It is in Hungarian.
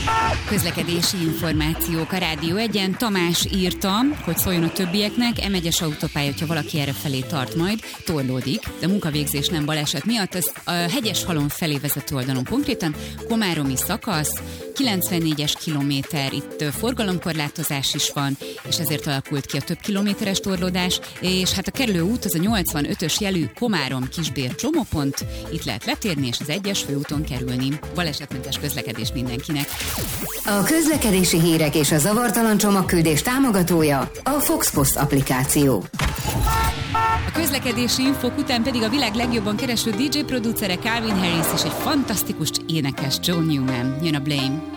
Közlekedési információk a Rádió 1-en. Tamás írta, hogy szóljon a többieknek, M1-es autópálya, hogyha valaki erre felé tart majd, torlódik, de munkavégzés nem baleset miatt. Ez a Hegyeshalom felé vezető oldalon konkrétan, komáromi szakasz, 94-es kilométer, itt forgalomkorlátozás is van, és ezért alakult ki a több kilométeres torlódás, és hát a kerülő út az a 85-ös jelű Komárom-Kisbér csomópont, itt lehet letérni, és az 1-es főúton kerülni. Balesetmentes közlekedés mindenkinek. A közlekedési hírek és a zavartalan csomagküldés támogatója a Fox Post applikáció. A közlekedési infók után pedig a világ legjobban kereső DJ producere Calvin Harris és egy fantasztikus énekes Joe Newman. Jön a Blame.